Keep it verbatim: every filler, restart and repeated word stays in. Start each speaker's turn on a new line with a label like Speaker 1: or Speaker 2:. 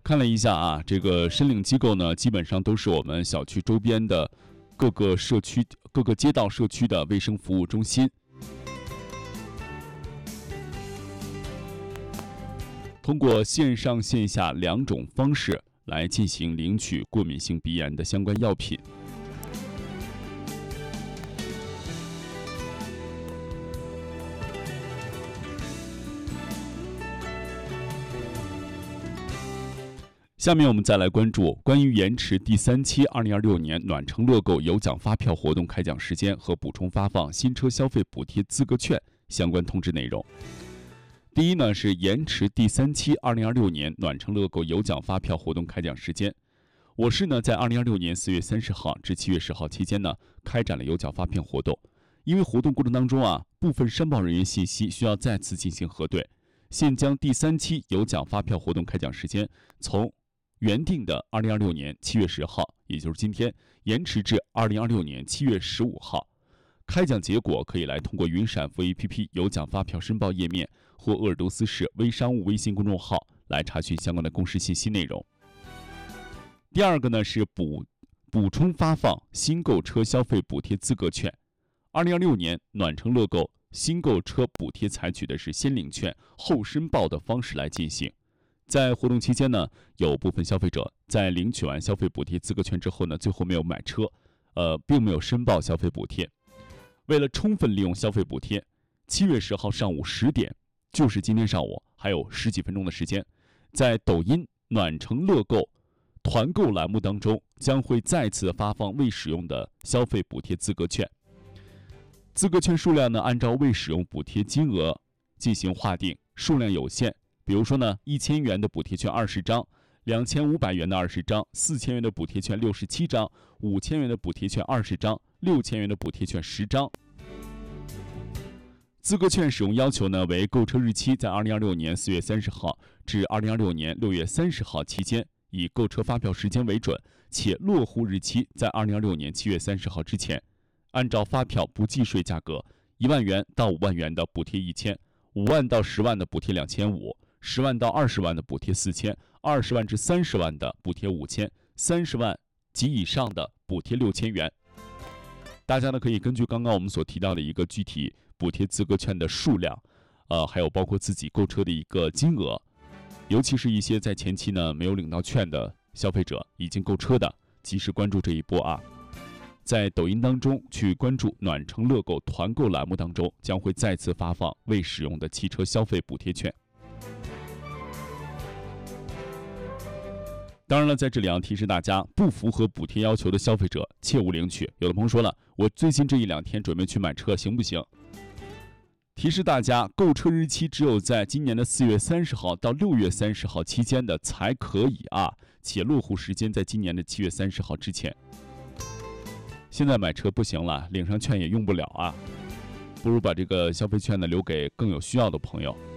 Speaker 1: 看了一下啊，这个申领机构呢，基本上都是我们小区周边的各个社区、各个街道社区的卫生服务中心。通过线上线下两种方式来进行领取过敏性鼻炎的相关药品。下面我们再来关注关于延迟第三期二零二六年暖城乐购有奖发票活动开奖时间和补充发放新车消费补贴资格券相关通知内容。第一呢是延迟第三期二零二六年暖城乐购有奖发票活动开奖时间。我市呢在二零二六年四月三十号至七月十号期间呢开展了有奖发票活动。因为活动过程当中啊，部分申报人员信息需要再次进行核对，现将第三期有奖发票活动开奖时间从原定的二零二六年七月十号，也就是今天，延迟至二零二六年七月十五号。开奖结果可以来通过云闪付 A P P 有奖发票申报页面或鄂尔多斯市微商务微信公众号来查询相关的公示信息内容。第二个呢是补补充发放新购车消费补贴资格券。二零二六年暖城乐购新购车补贴采取的是先领券后申报的方式来进行。在活动期间呢，有部分消费者在领取完消费补贴资格券之后呢，最后没有买车，呃，并没有申报消费补贴。为了充分利用消费补贴，七月十号上午十点，就是今天上午，还有十几分钟的时间，在抖音暖城乐购团购栏目当中，将会再次发放未使用的消费补贴资格券。资格券数量呢，按照未使用补贴金额进行划定，数量有限。比如说呢，一千元的补贴券二十张，两千五百元的二十张，四千元的补贴券六十七张，五千元的补贴券二十张，六千元的补贴券十张。资格券使用要求呢为购车日期在二零二六年四月三十号至二零二六年六月三十号期间，以购车发票时间为准，且落户日期在二零二六年七月三十号之前。按照发票不计税价格，一万元到五万元的补贴一千，五万到十万的补贴两千五。十万到二十万的补贴四千，二十万至三十万的补贴五千，三十万及以上的补贴六千元。大家呢可以根据刚刚我们所提到的一个具体补贴资格券的数量，呃，还有包括自己购车的一个金额，尤其是一些在前期呢没有领到券的消费者，已经购车的，及时关注这一波啊。在抖音当中去关注暖城乐购团购栏目当中，将会再次发放未使用的汽车消费补贴券。当然了，在这里要提示大家，不符合补贴要求的消费者切勿领取。有的朋友说了，我最近这一两天准备去买车，行不行？提示大家，购车日期只有在今年的四月三十号到六月三十号期间的才可以啊，且落户时间在今年的七月三十号之前。现在买车不行了，领上券也用不了啊，不如把这个消费券呢留给更有需要的朋友。